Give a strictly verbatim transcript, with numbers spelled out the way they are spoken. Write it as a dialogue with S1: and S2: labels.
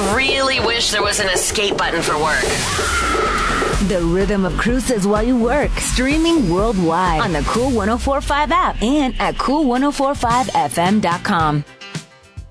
S1: really wish there was an escape button for work.
S2: The rhythm of cruises while you work. Streaming worldwide on the Cool one oh four point five app and at cool ten forty-five f m dot com.